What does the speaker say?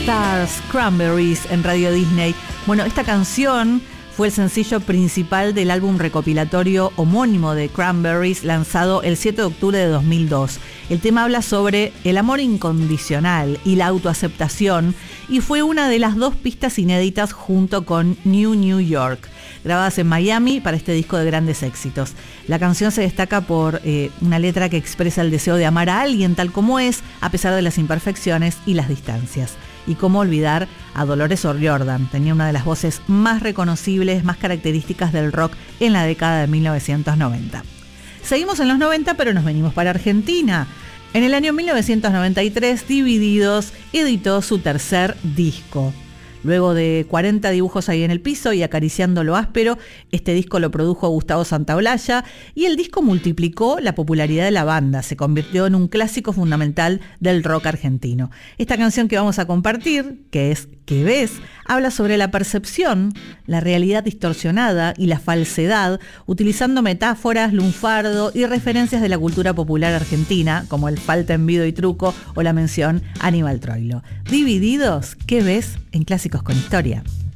Stars, Cranberries en Radio Disney. Bueno, esta canción fue el sencillo principal del álbum recopilatorio homónimo de Cranberries, lanzado el 7 de octubre de 2002. El tema habla sobre el amor incondicional y la autoaceptación, y fue una de las 2 pistas inéditas junto con New York, grabadas en Miami para este disco de grandes éxitos. La canción se destaca por una letra que expresa el deseo de amar a alguien tal como es, a pesar de las imperfecciones y las distancias. Y cómo olvidar a Dolores O'Riordan. Tenía una de las voces más reconocibles, más características del rock en la década de 1990. Seguimos en los 90, pero nos venimos para Argentina. En el año 1993, Divididos editó su tercer disco. Luego de 40 dibujos ahí en el piso y acariciando lo áspero, este disco lo produjo Gustavo Santaolalla y el disco multiplicó la popularidad de la banda, se convirtió en un clásico fundamental del rock argentino. Esta canción que vamos a compartir, que es ¿Qué ves?, habla sobre la percepción, la realidad distorsionada y la falsedad, utilizando metáforas, lunfardo y referencias de la cultura popular argentina, como el falta, envido y truco o la mención Aníbal Troilo. Divididos, ¿qué ves?, en Clásicos con Historia.